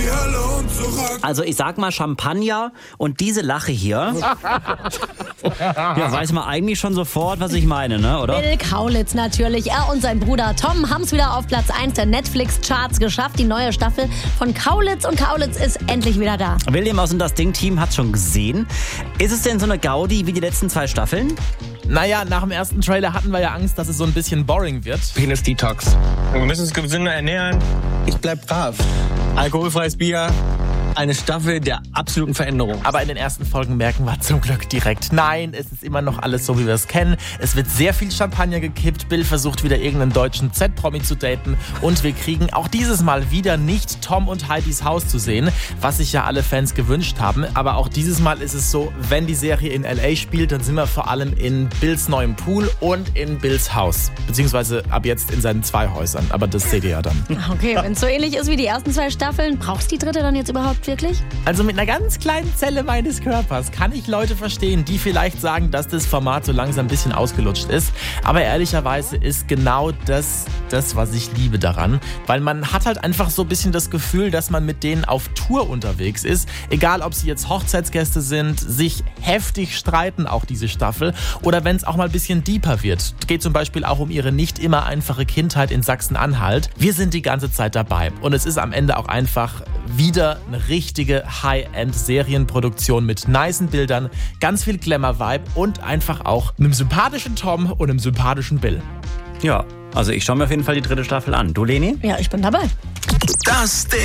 die Hölle und zurück. Also ich sag mal Champagner und diese Lache hier. Ja, weiß man eigentlich schon sofort, was ich meine, ne, oder? Bill Kaulitz natürlich. Er und sein Bruder Tom haben es wieder auf Platz 1 der Netflix-Charts geschafft. Die neue Staffel von Kaulitz und Kaulitz ist endlich wieder da. William aus dem Das Ding-Team hat's schon gesehen. Ist es denn so eine Gaudi wie die letzten 2 Staffeln? Naja, nach dem ersten Trailer hatten wir ja Angst, dass es so ein bisschen boring wird. Penis-Detox. Wir müssen uns gesünder ernähren. Ich bleib brav. Alkoholfreies Bier. Eine Staffel der absoluten Veränderung. Aber in den ersten Folgen merken wir zum Glück direkt, nein, es ist immer noch alles so, wie wir es kennen. Es wird sehr viel Champagner gekippt, Bill versucht wieder irgendeinen deutschen Z-Promi zu daten und wir kriegen auch dieses Mal wieder nicht Tom und Heidis Haus zu sehen, was sich ja alle Fans gewünscht haben. Aber auch dieses Mal ist es so, wenn die Serie in L.A. spielt, dann sind wir vor allem in Bills neuem Pool und in Bills Haus. Beziehungsweise ab jetzt in seinen 2 Häusern, aber das seht ihr ja dann. Okay, wenn es so ähnlich ist wie die ersten 2 Staffeln, brauchst du die dritte dann jetzt überhaupt wirklich? Also mit einer ganz kleinen Zelle meines Körpers kann ich Leute verstehen, die vielleicht sagen, dass das Format so langsam ein bisschen ausgelutscht ist. Aber ehrlicherweise ist genau das, was ich liebe daran. Weil man hat halt einfach so ein bisschen das Gefühl, dass man mit denen auf Tour unterwegs ist. Egal, ob sie jetzt Hochzeitsgäste sind, sich heftig streiten, auch diese Staffel. Oder wenn es auch mal ein bisschen deeper wird. Geht zum Beispiel auch um ihre nicht immer einfache Kindheit in Sachsen-Anhalt. Wir sind die ganze Zeit dabei. Und es ist am Ende auch einfach wieder eine richtige High-End-Serienproduktion mit nicen Bildern, ganz viel Glamour-Vibe und einfach auch einem sympathischen Tom und einem sympathischen Bill. Ja, also ich schaue mir auf jeden Fall die dritte Staffel an. Du, Leni? Ja, ich bin dabei. Das Ding.